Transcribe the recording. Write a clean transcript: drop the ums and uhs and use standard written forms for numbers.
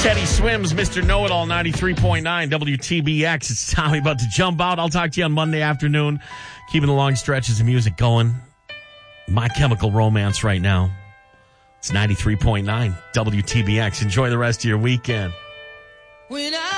Teddy Swims, Mr. Know-It-All, 93.9 WTBX. It's Tommy about to jump out. I'll talk to you on Monday afternoon. Keeping the long stretches of music going. My Chemical Romance right now. It's 93.9 WTBX. Enjoy the rest of your weekend. When I